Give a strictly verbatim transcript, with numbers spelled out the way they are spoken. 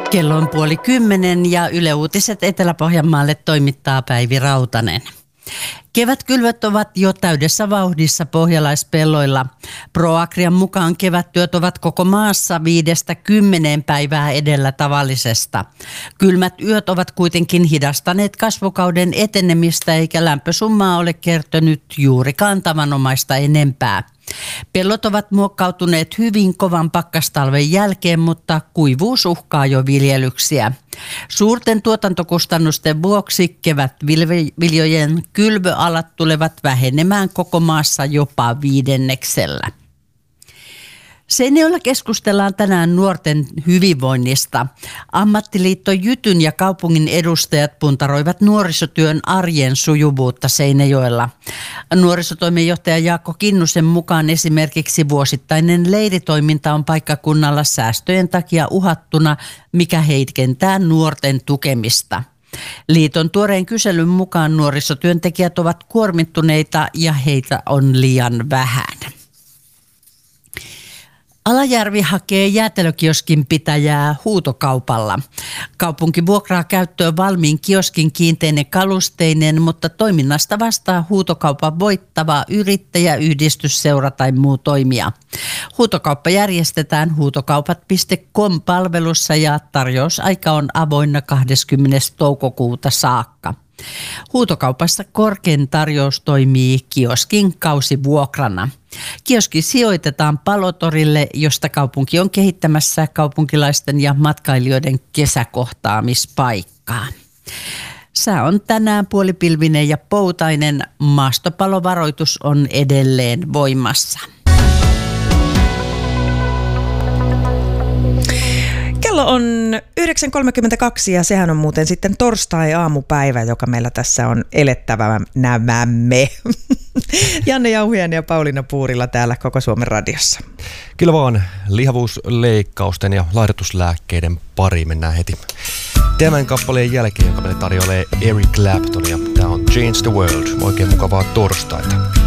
Kello on puoli kymmenen ja Yle Uutiset Etelä-Pohjanmaalle toimittaa Päivi Rautanen. Kevätkylvöt ovat jo täydessä vauhdissa pohjalaispelloilla. ProAgrian mukaan kevättyöt ovat koko maassa viidestä kymmeneen päivää edellä tavallisesta. Kylmät yöt ovat kuitenkin hidastaneet kasvukauden etenemistä eikä lämpösummaa ole kertynyt juurikaan tavanomaista enempää. Pellot ovat muokkautuneet hyvin kovan pakkastalven jälkeen, mutta kuivuus uhkaa jo viljelyksiä. Suurten tuotantokustannusten vuoksi kevätviljojen kylvöalat tulevat vähenemään koko maassa jopa viidenneksellä. Seinäjoella keskustellaan tänään nuorten hyvinvoinnista. Ammattiliitto Jytyn ja kaupungin edustajat puntaroivat nuorisotyön arjen sujuvuutta Seinäjoella. Nuorisotoimenjohtaja Jaakko Kinnusen mukaan esimerkiksi vuosittainen leiritoiminta on paikkakunnalla säästöjen takia uhattuna, mikä heikentää nuorten tukemista. Liiton tuoreen kyselyn mukaan nuorisotyöntekijät ovat kuormittuneita ja heitä on liian vähän. Alajärvi hakee jäätelökioskin pitäjää huutokaupalla. Kaupunki vuokraa käyttöön valmiin kioskin kiinteinen kalusteinen, mutta toiminnasta vastaa huutokaupan voittava yrittäjä, yhdistysseura tai muu toimija. Huutokauppa järjestetään huutokaupat piste com-palvelussa ja tarjousaika on avoinna kahdeskymmenes toukokuuta saakka. Huutokaupassa korkein tarjous toimii kioskin kausivuokrana. Kioski sijoitetaan Palotorille, josta kaupunki on kehittämässä kaupunkilaisten ja matkailijoiden kesäkohtaamispaikkaa. Sää on tänään puolipilvinen ja poutainen. Maastopalovaroitus on edelleen voimassa. Kello on yhdeksän kolmekymmentäkaksi ja sehän on muuten sitten torstai-aamupäivä, joka meillä tässä on elettävämme. Janne Jauhiainen ja Pauliina Puurila täällä Koko Suomen radiossa. Kyllä vaan lihavuusleikkausten ja laihdutuslääkkeiden pariin mennään heti tämän kappaleen jälkeen, joka meille tarjoilee Eric Clapton ja tämä on Change the World. Oikein mukavaa torstaita.